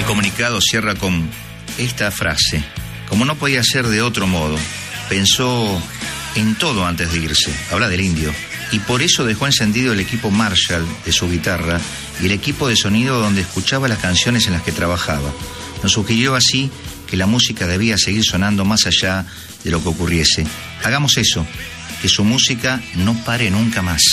El comunicado cierra con esta frase: como no podía ser de otro modo, pensó en todo antes de irse. Habla del Indio. Y por eso dejó encendido el equipo Marshall de su guitarra y el equipo de sonido donde escuchaba las canciones en las que trabajaba. Nos sugirió así que la música debía seguir sonando más allá de lo que ocurriese. Hagamos eso, que su música no pare nunca más.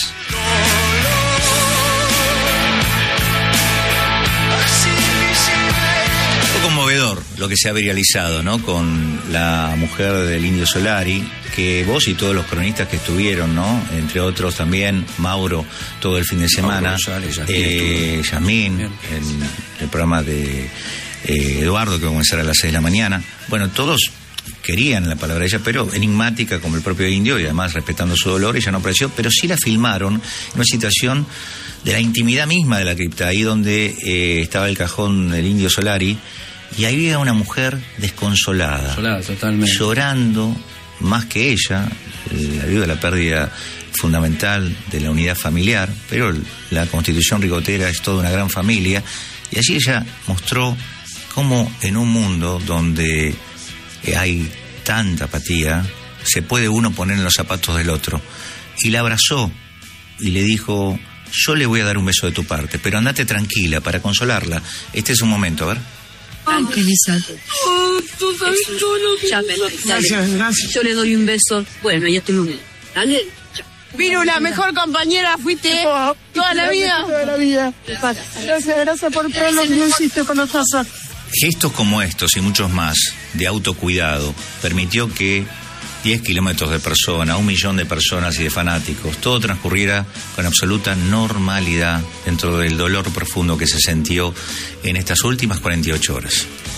Conmovedor lo que se ha viralizado, ¿no? Con la mujer del Indio Solari, que vos y todos los cronistas que estuvieron, ¿no? Entre otros también Mauro, todo el fin de semana, Yasmín, en el programa de Eduardo, que va a comenzar a las 6 de la mañana. Bueno, todos querían la palabra de ella, pero enigmática como el propio Indio, y además respetando su dolor. Ella no apareció, pero sí la filmaron en una situación de la intimidad misma de la cripta, ahí donde estaba el cajón del Indio Solari, y ahí había una mujer desconsolada, totalmente, llorando más que ella, debido a la pérdida fundamental de la unidad familiar, pero la Constitución rigotera es toda una gran familia, y allí ella mostró cómo en un mundo donde hay tanta apatía, se puede uno poner en los zapatos del otro, y la abrazó y le dijo: yo le voy a dar un beso de tu parte, pero andate tranquila para consolarla. Este es un momento, a ver. Tranquilízate. Gracias. Yo le doy un beso. Bueno, ya tengo un... Dale. Viru, la mejor compañera fuiste toda la vida. Toda la vida. Gracias por todo lo que hiciste con nosotros. Gestos como estos y muchos más de autocuidado permitió que 10 kilómetros de personas, 1 millón de personas y de fanáticos, todo transcurriera con absoluta normalidad dentro del dolor profundo que se sintió en estas últimas 48 horas.